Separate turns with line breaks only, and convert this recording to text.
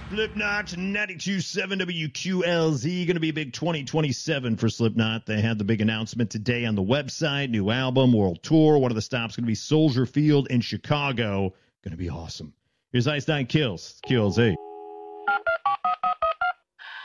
Slipknot 92.7 WQLZ. Going to be a big 2027 for Slipknot. They had the big announcement today on the website. New album, world tour. One of the stops going to be Soldier Field in Chicago. Going to be awesome. Here's Ice Nine Kills. QLZ.